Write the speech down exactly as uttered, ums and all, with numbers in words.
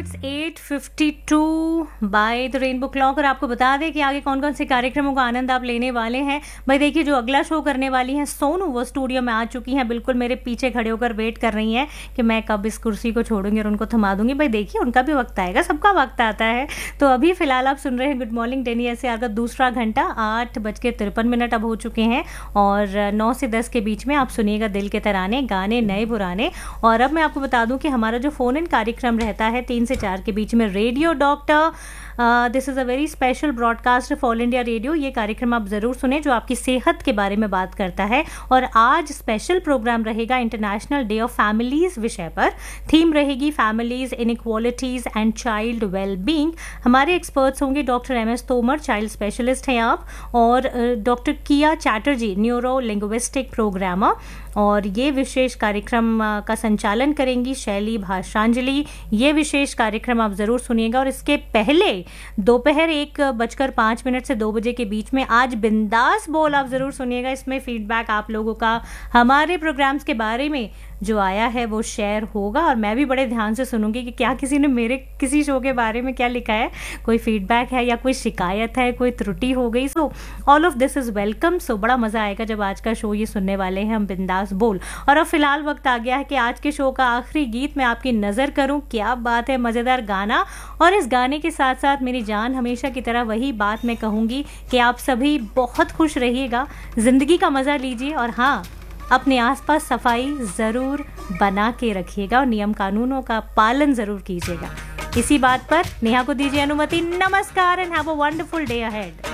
It's eight fifty to by the rainbow clock. और आपको बता दें कि आगे कौन कौन से कार्यक्रमों का आनंद आप लेने वाले हैं। भाई देखिए, जो अगला शो करने वाली हैं सोनू, वो स्टूडियो में आ चुकी हैं, बिल्कुल मेरे पीछे खड़े होकर वेट कर रही हैं कि मैं कब इस कुर्सी को छोड़ूंगी और उनको थमा दूंगी। भाई देखिए, उनका भी वक्त आएगा, सबका वक्त आता है। तो अभी फिलहाल आप सुन रहे हैं गुड मॉर्निंग डेनी ऐसे आपका दूसरा घंटा। आठ बज के तिरपन मिनट अब हो चुके हैं और नौ से दस के बीच में आप सुनिएगा दिल के तराने, गाने नए पुराने। और अब मैं आपको बता दूं कि हमारा जो फोन इन कार्यक्रम रहता है तीन से चार के बीच में, radio doctor, this is a very special broadcast of all India radio. ये कार्यक्रम आप ज़रूर सुने जो आपकी सेहत के बारे में बात करता है। और आज स्पेशल प्रोग्राम रहेगा इंटरनेशनल डे ऑफ फैमिलीज़ विषय पर। थीम रहेगी families, inequalities and child wellbeing. हमारे एक्सपर्ट्स होंगे doctor M S Tomar, child specialist हैं आप, और डॉक्टर किया चैटर्जी, न्यूरो लिंग्विस्टिक प्रोग्रामर। और ये विशेष कार्यक्रम का संचालन करेंगी शैली भाषांजलि। ये विशेष कार्यक्रम आप ज़रूर सुनिएगा। और इसके पहले दोपहर एक बजकर पाँच मिनट से दो बजे के बीच में आज बिंदास बोल आप ज़रूर सुनिएगा। इसमें फीडबैक आप लोगों का हमारे प्रोग्राम्स के बारे में जो आया है वो शेयर होगा और मैं भी बड़े ध्यान से सुनूंगी कि क्या किसी ने मेरे किसी शो के बारे में क्या लिखा है, कोई फीडबैक है या कोई शिकायत है, कोई त्रुटि हो गई। So all of this is welcome. सो बड़ा मज़ा आएगा जब आज का शो ये सुनने वाले हैं हम, बिंदास बोल। और अब फिलहाल वक्त आ गया है कि आज के शो का आखिरी गीत मैं आपकी नज़र करूँ। क्या बात है, मज़ेदार गाना। और इस गाने के साथ साथ मेरी जान हमेशा की तरह वही बात मैं कहूँगी कि आप सभी बहुत खुश रहिएगा, ज़िंदगी का मज़ा लीजिए और हाँ, अपने आसपास सफाई ज़रूर बना के रखिएगा और नियम कानूनों का पालन ज़रूर कीजिएगा। इसी बात पर नेहा को दीजिए अनुमति। नमस्कार and have a wonderful day ahead.